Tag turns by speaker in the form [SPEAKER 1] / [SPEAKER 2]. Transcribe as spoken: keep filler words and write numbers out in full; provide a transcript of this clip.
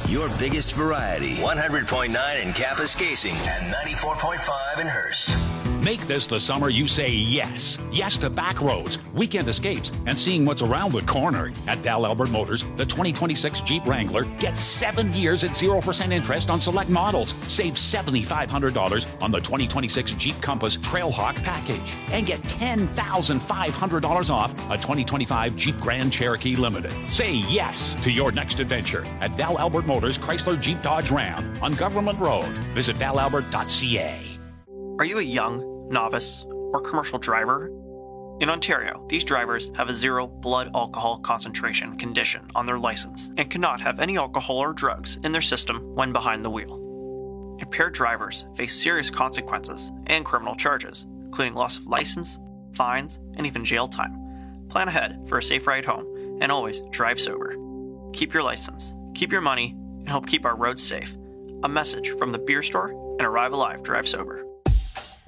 [SPEAKER 1] Your biggest variety. one hundred point nine in Kapuskasing and ninety-four point five in Hearst.
[SPEAKER 2] Make this the summer you say yes. Yes to back roads, weekend escapes, and seeing what's around the corner. At Dal Albert Motors, the twenty twenty-six Jeep Wrangler gets seven years at zero percent interest on select models. Save seven thousand five hundred dollars on the twenty twenty-six Jeep Compass Trailhawk package. And get ten thousand five hundred dollars off a twenty twenty-five Jeep Grand Cherokee Limited. Say yes to your next adventure at Dal Albert Motors Chrysler Jeep Dodge Ram on Government Road. Visit dal albert dot c a.
[SPEAKER 3] Are you a young, novice, or commercial driver? In Ontario, these drivers have a zero blood alcohol concentration condition on their license and cannot have any alcohol or drugs in their system when behind the wheel. Impaired drivers face serious consequences and criminal charges, including loss of license, fines, and even jail time. Plan ahead for a safe ride home and always drive sober. Keep your license, keep your money, and help keep our roads safe. A message from the Beer Store and Arrive Alive Drive Sober.